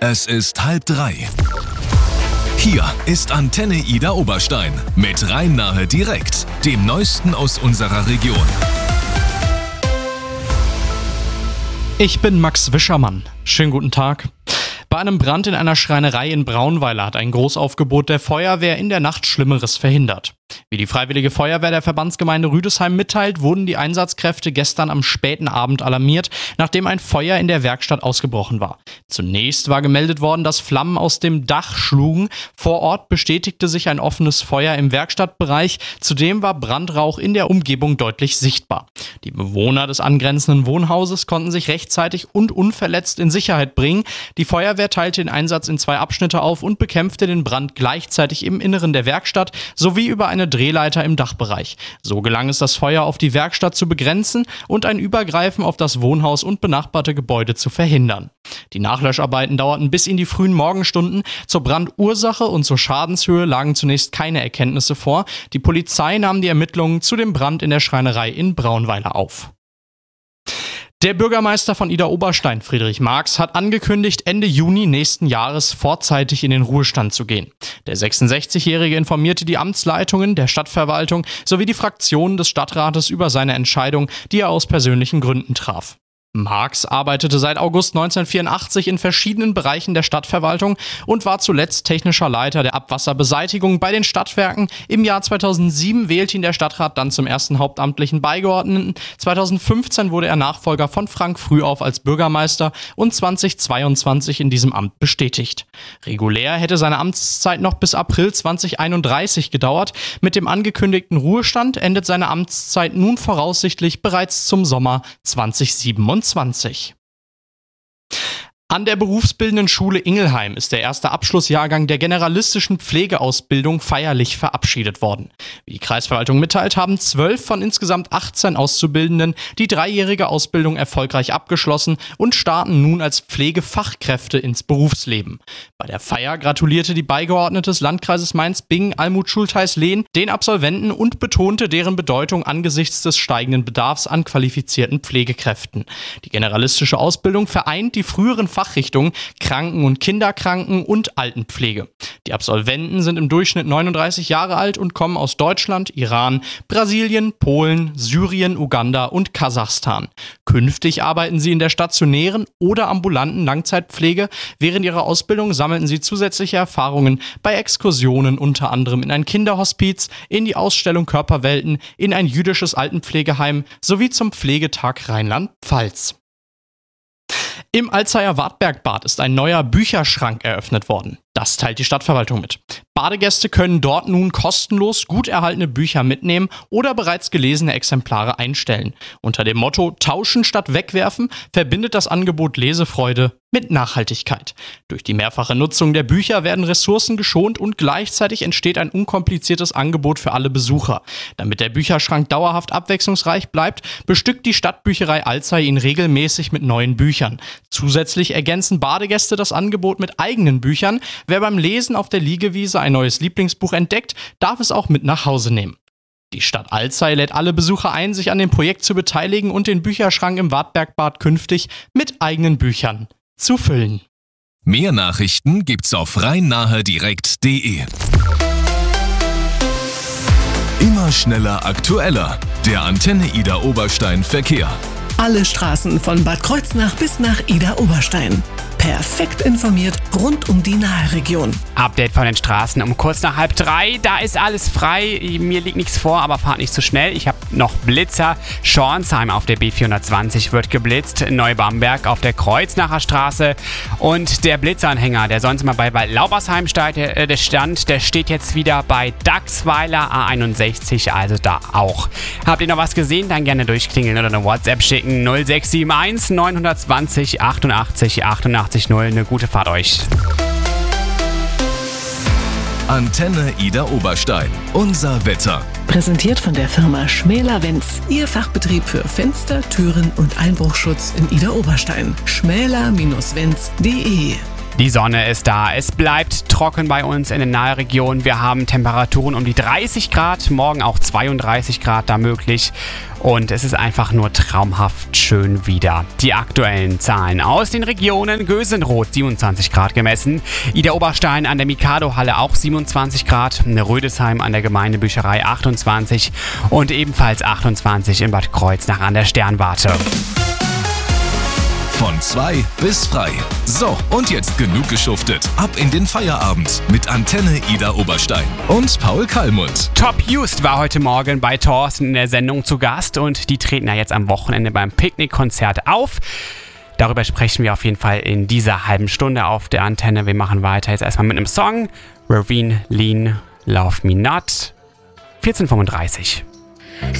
Es ist 2:30. Hier ist Antenne Ida Oberstein mit Rhein-Nahe direkt, dem Neuesten aus unserer Region. Ich bin Max Wischermann. Schönen guten Tag. Bei einem Brand in einer Schreinerei in Braunweiler hat ein Großaufgebot der Feuerwehr in der Nacht Schlimmeres verhindert. Wie die Freiwillige Feuerwehr der Verbandsgemeinde Rüdesheim mitteilt, wurden die Einsatzkräfte gestern am späten Abend alarmiert, nachdem ein Feuer in der Werkstatt ausgebrochen war. Zunächst war gemeldet worden, dass Flammen aus dem Dach schlugen. Vor Ort bestätigte sich ein offenes Feuer im Werkstattbereich. Zudem war Brandrauch in der Umgebung deutlich sichtbar. Die Bewohner des angrenzenden Wohnhauses konnten sich rechtzeitig und unverletzt in Sicherheit bringen. Die Feuerwehr teilte den Einsatz in 2 Abschnitte auf und bekämpfte den Brand gleichzeitig im Inneren der Werkstatt sowie über eine Drehleiter im Dachbereich. So gelang es, das Feuer auf die Werkstatt zu begrenzen und ein Übergreifen auf das Wohnhaus und benachbarte Gebäude zu verhindern. Die Nachlöscharbeiten dauerten bis in die frühen Morgenstunden. Zur Brandursache und zur Schadenshöhe lagen zunächst keine Erkenntnisse vor. Die Polizei nahm die Ermittlungen zu dem Brand in der Schreinerei in Braunweiler auf. Der Bürgermeister von Ida Oberstein, Friedrich Marx, hat angekündigt, Ende Juni nächsten Jahres vorzeitig in den Ruhestand zu gehen. Der 66-Jährige informierte die Amtsleitungen der Stadtverwaltung sowie die Fraktionen des Stadtrates über seine Entscheidung, die er aus persönlichen Gründen traf. Marx arbeitete seit August 1984 in verschiedenen Bereichen der Stadtverwaltung und war zuletzt technischer Leiter der Abwasserbeseitigung bei den Stadtwerken. Im Jahr 2007 wählte ihn der Stadtrat dann zum ersten hauptamtlichen Beigeordneten. 2015 wurde er Nachfolger von Frank Frühauf als Bürgermeister und 2022 in diesem Amt bestätigt. Regulär hätte seine Amtszeit noch bis April 2031 gedauert. Mit dem angekündigten Ruhestand endet seine Amtszeit nun voraussichtlich bereits zum Sommer 2027. An der berufsbildenden Schule Ingelheim ist der erste Abschlussjahrgang der generalistischen Pflegeausbildung feierlich verabschiedet worden. Wie die Kreisverwaltung mitteilt, haben 12 von insgesamt 18 Auszubildenden die 3-jährige Ausbildung erfolgreich abgeschlossen und starten nun als Pflegefachkräfte ins Berufsleben. Bei der Feier gratulierte die Beigeordnete des Landkreises Mainz-Bingen, Almut Schultheis-Lehn, den Absolventen und betonte deren Bedeutung angesichts des steigenden Bedarfs an qualifizierten Pflegekräften. Die generalistische Ausbildung vereint die früheren Fachrichtungen Kranken- und Kinderkranken- und Altenpflege. Die Absolventen sind im Durchschnitt 39 Jahre alt und kommen aus Deutschland, Iran, Brasilien, Polen, Syrien, Uganda und Kasachstan. Künftig arbeiten sie in der stationären oder ambulanten Langzeitpflege. Während ihrer Ausbildung sammelten sie zusätzliche Erfahrungen bei Exkursionen, unter anderem in ein Kinderhospiz, in die Ausstellung Körperwelten, in ein jüdisches Altenpflegeheim sowie zum Pflegetag Rheinland-Pfalz. Im Alzeyer Wartbergbad ist ein neuer Bücherschrank eröffnet worden. Das teilt die Stadtverwaltung mit. Badegäste können dort nun kostenlos gut erhaltene Bücher mitnehmen oder bereits gelesene Exemplare einstellen. Unter dem Motto Tauschen statt Wegwerfen verbindet das Angebot Lesefreude mit Nachhaltigkeit. Durch die mehrfache Nutzung der Bücher werden Ressourcen geschont und gleichzeitig entsteht ein unkompliziertes Angebot für alle Besucher. Damit der Bücherschrank dauerhaft abwechslungsreich bleibt, bestückt die Stadtbücherei Alzey ihn regelmäßig mit neuen Büchern. Zusätzlich ergänzen Badegäste das Angebot mit eigenen Büchern. Wer beim Lesen auf der Liegewiese ein neues Lieblingsbuch entdeckt, darf es auch mit nach Hause nehmen. Die Stadt Alzey lädt alle Besucher ein, sich an dem Projekt zu beteiligen und den Bücherschrank im Wartbergbad künftig mit eigenen Büchern zu füllen. Mehr Nachrichten gibt's auf rhein-nahe-direkt.de. Immer schneller, aktueller. Der Antenne Ida Oberstein Verkehr. Alle Straßen von Bad Kreuznach bis nach Ida Oberstein. Perfekt informiert rund um die Nahe-Region. Update von den Straßen um kurz nach 2:30. Da ist alles frei. Mir liegt nichts vor, aber fahrt nicht so schnell. Ich habe noch Blitzer. Schornsheim auf der B420 wird geblitzt. Neubamberg auf der Kreuznacher Straße. Und der Blitzeranhänger, der sonst immer bei Laubersheim stand, der steht jetzt wieder bei Dachsweiler A61, also da auch. Habt ihr noch was gesehen? Dann gerne durchklingeln oder eine WhatsApp schicken. 0671 920 88 88 0. Eine gute Fahrt euch. Antenne Ida Oberstein. Unser Wetter. Präsentiert von der Firma Schmäler-Wenz. Ihr Fachbetrieb für Fenster, Türen und Einbruchschutz in Ida Oberstein. schmäler-wenz.de Die Sonne ist da. Es bleibt trocken bei uns in den Nahregionen. Wir haben Temperaturen um die 30 Grad, morgen auch 32 Grad da möglich. Und es ist einfach nur traumhaft schön wieder. Die aktuellen Zahlen aus den Regionen: Gösenroth 27 Grad gemessen, Idar-Oberstein an der Mikado-Halle auch 27 Grad, Rödesheim an der Gemeindebücherei 28 und ebenfalls 28 in Bad Kreuznach an der Sternwarte. Von 2 bis frei. So, und jetzt genug geschuftet. Ab in den Feierabend mit Antenne Idar Oberstein und Paul Kallmund. Top Just war heute Morgen bei Thorsten in der Sendung zu Gast und die treten ja jetzt am Wochenende beim Picknickkonzert auf. Darüber sprechen wir auf jeden Fall in dieser halben Stunde auf der Antenne. Wir machen weiter jetzt erstmal mit einem Song. Ravine Lean, Love Me Not. 14:35.